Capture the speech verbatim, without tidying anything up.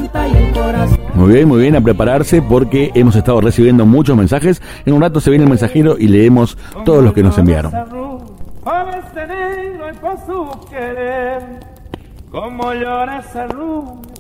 levanta y el corazón. Muy bien, muy bien, a prepararse porque hemos estado recibiendo muchos mensajes. En un rato se viene el mensajero y leemos todos los que nos enviaron. Como llora esa luz,